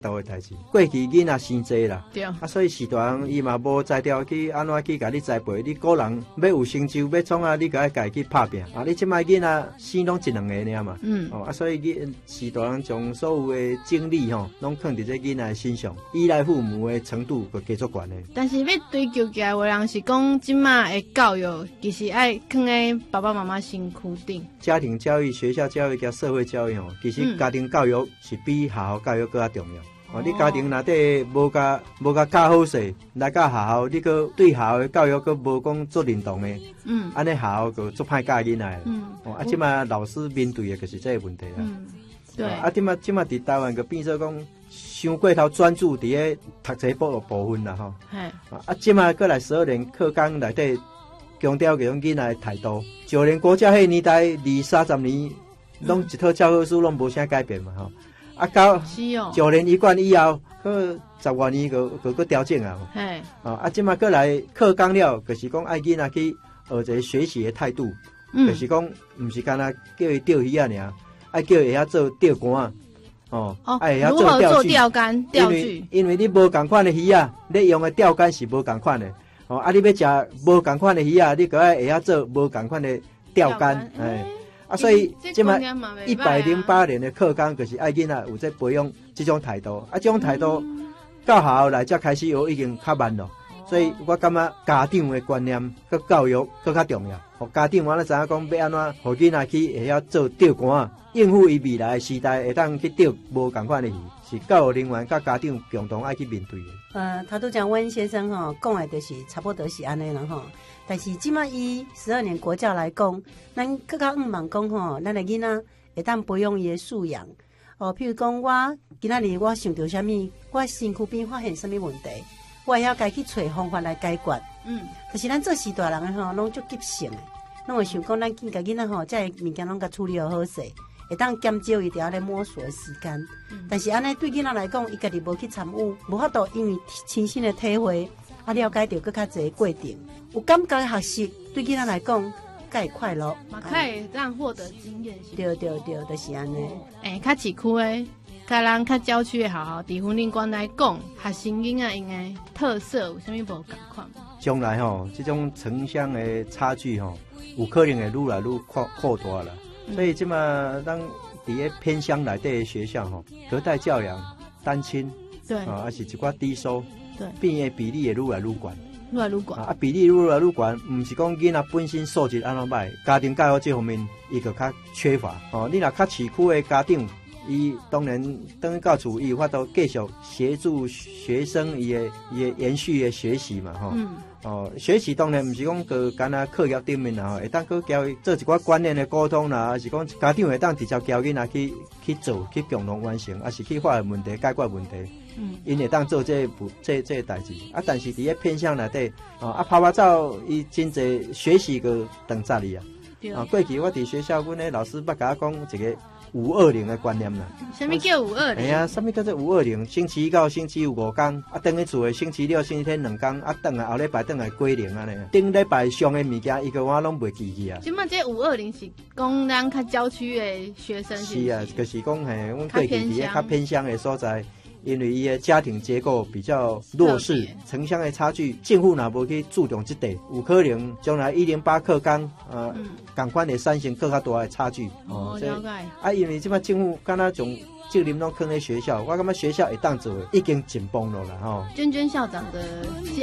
道的代志。过去囡仔生济啦， 对所以时大人伊嘛无才调去安怎去甲你栽培。你个人要有成就要创啊，你甲家去打拼啊。你即摆囡仔生拢一两个尔嘛，所以时大人将所有的精力拢放伫这囡仔身上，依赖父母的程度就加足悬的。 但是要追求起来，有人是讲即摆的教育其实爱放在爸爸妈妈身躯顶。 家庭教育、学校教育加社会教育其实家庭教育是比学校教育更加重要。你家庭内底无教好势，来到学校，你个对学校的教育个无讲做认同的，安尼学校个做歹教囡仔的。即摆老师面对的就是这个问题啦。 对。 即摆伫台湾个变做讲，伤过头专注伫咧读册部分啦吼。即摆过来12年课纲内底强调搿种囡仔的态度，就连国教迄年代20-30年，拢一套教科书拢无啥改变嘛吼。到9年一贯以后，去10多年个调整啊。即摆过来课纲了，就是讲爱囡仔去学一个学习的态度，就是讲毋是干那叫伊钓鱼啊尔，爱叫伊会晓做钓竿爱会晓做钓竿、钓具。因为你无共款的鱼啊，你用的钓竿是无共款的。你要食无共款的鱼啊，你个会晓做无共款的钓竿，所以即摆108年的课纲就是爱囡仔有在培养这种态度，这种态度到学校来才开始学已经较慢了。所以我感觉家长的观念和教育更加重要。家长我咧知影讲要安怎，互囡仔去会晓做钓竿，应付伊未来的时代会当去钓无共款的鱼，是教育人员甲家长共同爱去面对的。 他都讲温先生讲的就是差不多是安尼啦吼。但是即摆以12年国教来讲，咱更加望讲咱的囡仔会当培养伊的素养。譬如讲我今仔日我想到啥物，我身躯边发现啥物问题，我会晓家去找方法来解决。但是咱做时大人的拢足急性的，拢会想讲咱甲囡仔这物件拢甲处理好势，会当减少伊伫咧摸索的时间。但是安尼对囡仔来讲，伊家己无去参与，无法度因为亲身的体会。了解到更较侪过程，有感觉学习对囡仔来讲，更会快乐， 嘛可以让获得经验。 对，就是安尼。 较市区的，甲咱较郊区的学校，伫婚姻观来讲，学生囡仔因的特色有啥物无共款？ 将来这种城乡的差距有可能会愈来愈扩大了。所以即马咱伫咧偏乡内底的学校隔代教养、单亲， 对还是一寡低收。变的比例会愈来愈悬，比例愈来愈悬，唔是讲囡仔本身素质安怎歹，家庭教育这方面伊就较缺乏。你若较市区的家长，伊当然等到厝，伊有法度继续协助学生伊的延续的学习嘛，学习当然唔是讲个干那课业顶面啦，会当去教伊做一寡观念的沟通啦，还是讲家长会当直接教囡仔去做，去共同完成，还是去发现问题、解决问题。因会当做这代志但是伫咧偏向内底拍拍照，伊真侪学习个等在哩过去我伫学校，阮的老师捌甲我讲一个520的观念啦。 什么叫520？ 什么叫做520？星期一到星期五5天，等去厝的星期六、星期天2天，等来后礼拜等来归零安尼。顶礼拜上的物件，伊个我拢袂记去啊。 即马这520是讲咱较郊区的学生是啊， 就是讲阮过去伫咧较偏乡的所在。因为伊的家庭结构比较弱势，城乡的差距，政府若无去注重这点，有可能将来108课纲同款的产生更加大的差距。 了解。因为即摆政府敢若从责任拢放在学校，我感觉学校会当做已经紧绷了啦。 娟娟校长的